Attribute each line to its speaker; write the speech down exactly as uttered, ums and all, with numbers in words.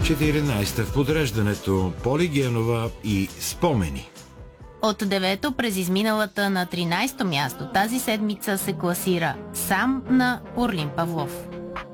Speaker 1: четиринайсета в подреждането Поли Генова и Спомени.
Speaker 2: От девето през изминалата на тринайсето място тази седмица се класира сам на Орлин Павлов.